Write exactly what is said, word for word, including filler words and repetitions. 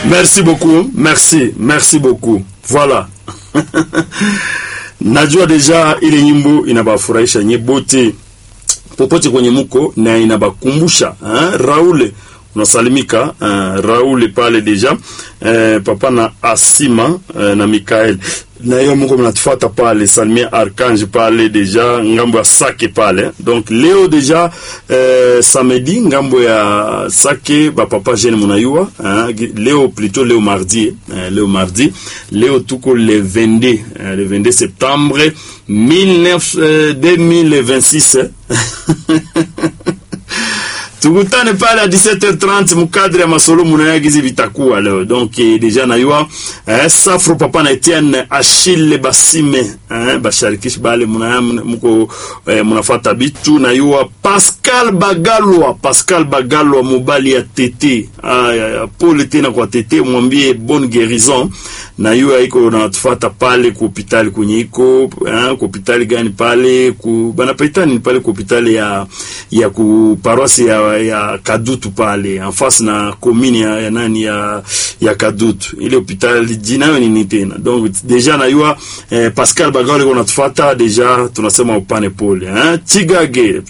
Merci beaucoup, merci, merci beaucoup. Voilà. Najua deja ile nyimbo inabafurahisha nyebote popote kwenye muko na inabakumbusha eh, Raoul unasalimika eh, Raoul pale deja eh, papa na Asima eh, na Mikael na hiyo Mungu mnatufuata pale salimia Archange pale deja ngambo ya Sake pale. Donc leo deja eh, samedi ngambo ya Sake ba papa jeune munayua eh, leo plutôt leo mardi eh, leo mardi leo tuko le vingt-deux eh, le vingt-deux septembre deux mille vingt-six tukutane pale à dix-sept heures trente mukadre ya masolo munayagizi vitakuwa leo. Donc eh, deja nayua eh, Safro papa na Etienne Achille Basime eh, basharikish bale munayam muko eh, munafata bitu nayua Pascal Bagalwa Pascal Bagalwa mobali ya Tete ah, ya, ya, pole tena kwa Tete mwambie bonne guérison nayua iko na tufata pale ku hospitali kwenye iko eh, ku hospitali gani pale ku bana paitani pale ku hospitali ya ya ku paroisse ya ya Kadutu pale en face na commune ya, ya nani ya ya Kadutu ile hospitali jina ni nini tena. Donc deja nayua eh, Pascal Bagalwa unatufata deja tunasema upane pole eh, Tigage